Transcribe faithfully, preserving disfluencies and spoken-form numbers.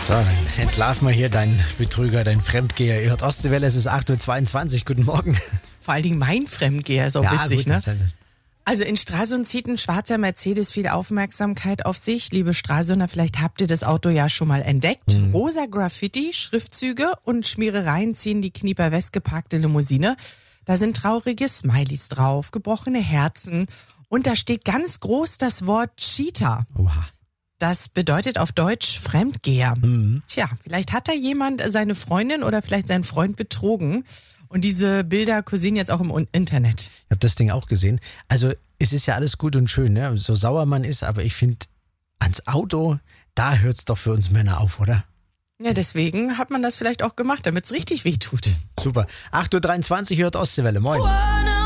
So, dann entlarven wir hier deinen Betrüger, deinen Fremdgeher. Ihr hört Ostseewelle, es ist acht Uhr zweiundzwanzig. Guten Morgen. Vor allen Dingen mein Fremdgeher ist auch Ja, witzig, gut, ne? das heißt- Also in Stralsund zieht ein schwarzer Mercedes viel Aufmerksamkeit auf sich. Liebe Stralsunder, vielleicht habt ihr das Auto ja schon mal entdeckt. Mhm. Rosa Graffiti, Schriftzüge und Schmierereien ziehen die Knieper West geparkte Limousine. Da sind traurige Smileys drauf, gebrochene Herzen und da steht ganz groß das Wort Cheater. Oha. Das bedeutet auf Deutsch Fremdgeher. Mhm. Tja, vielleicht hat da jemand seine Freundin oder vielleicht seinen Freund betrogen. Und diese Bilder kursieren jetzt auch im Internet. Ich habe das Ding auch gesehen. Also es ist ja alles gut und schön, ne? So sauer man ist, aber ich finde, ans Auto, da hört's doch für uns Männer auf, oder? Ja, deswegen hat man das vielleicht auch gemacht, damit es richtig weh tut. Super. acht Uhr dreiundzwanzig hört Ostseewelle. Moin.